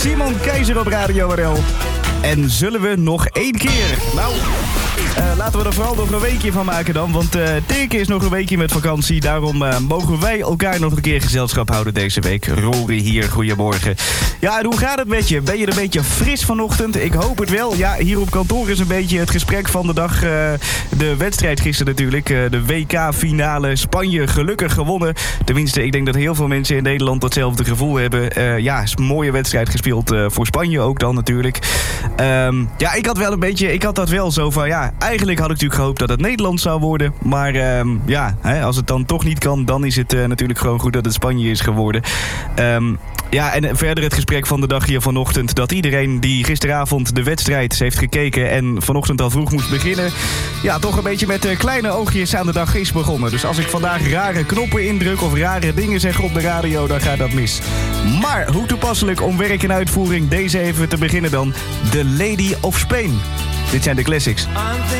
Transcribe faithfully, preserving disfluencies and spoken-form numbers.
Simon Keizer op Radio R L. En zullen we nog één keer? Nou, uh, laten we er vooral nog een weekje van maken dan. Want uh, Tineke is nog een weekje met vakantie. Daarom uh, mogen wij elkaar nog een keer gezelschap houden deze week. Rory hier, goedemorgen. Ja, en hoe gaat het met je? Ben je er een beetje fris vanochtend? Ik hoop het wel. Ja, hier op kantoor is een beetje het gesprek van de dag. Uh, de wedstrijd gisteren natuurlijk. Uh, de W K-finale. Spanje gelukkig gewonnen. Tenminste, ik denk dat heel veel mensen in Nederland datzelfde gevoel hebben. Uh, ja, is een mooie wedstrijd gespeeld uh, voor Spanje ook dan natuurlijk. Um, ja, ik had wel een beetje, ik had dat wel zo van, ja, eigenlijk had ik natuurlijk gehoopt dat het Nederland zou worden. Maar um, ja, hè, als het dan toch niet kan, dan is het uh, natuurlijk gewoon goed dat het Spanje is geworden. Um, ja, en verder het gesprek van de dag hier vanochtend, dat iedereen die gisteravond de wedstrijd heeft gekeken en vanochtend al vroeg moest beginnen, ja, toch een beetje met uh, kleine oogjes aan de dag is begonnen. Dus als ik vandaag rare knoppen indruk of rare dingen zeg op de radio, dan gaat dat mis. Maar hoe toepasselijk om werk en uitvoering deze even te beginnen dan. The Lady of Spain. Dit zijn de classics.